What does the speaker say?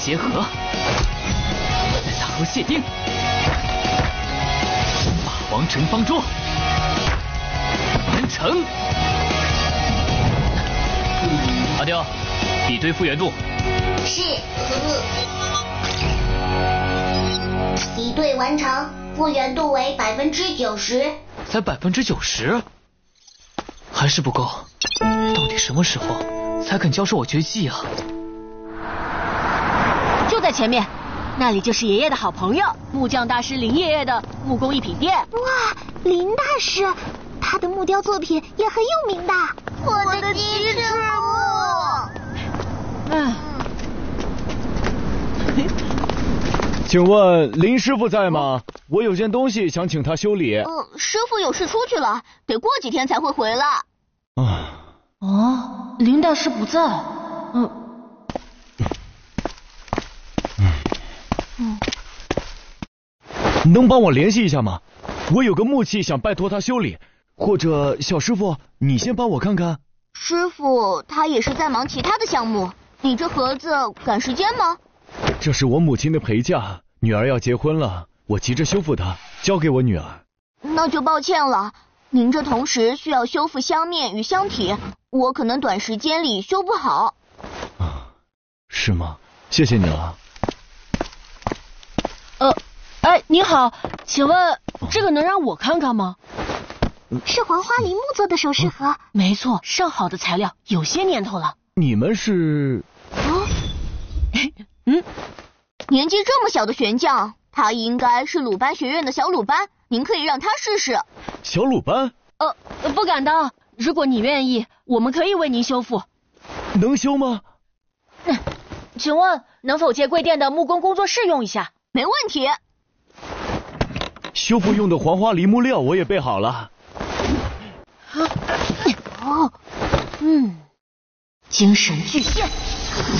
结合，再撒入蟹钉，霸王城方桌完成。阿刁，比对复原度。 是。比对完成，复原度为90%。 才90%？还是不够。到底什么时候才肯教授我绝技啊？ 就在前面，那里就是爷爷的好朋友木匠大师林爷爷的木工艺品店。 哇，林大师，他的木雕作品也很有名的。 我的鸡翅木。 请问林师傅在吗？我有件东西想请他修理。 师傅有事出去了，得过几天才会回来。 林大师不在。 能帮我联系一下吗？我有个木器想拜托他修理，或者小师傅你先帮我看看。 师傅他也是在忙其他的项目，你这盒子赶时间吗？ 这是我母亲的陪嫁，女儿要结婚了，我急着修复它，交给我女儿。 那就抱歉了，您这同时需要修复香面与香体，我可能短时间里修不好。 是吗？谢谢你了。 你好，请问这个能让我看看吗？ 是黄花梨木做的首饰盒。 没错，上好的材料，有些年头了。 你们是？ 年纪这么小的悬匠，他应该是鲁班学院的小鲁班，您可以让他试试。 小鲁班？ 不敢当，如果你愿意，我们可以为您修复。 能修吗？ 请问能否借贵店的木工工作室用一下？ 没问题。 修复用的黄花梨木料我也备好了。 精神巨献。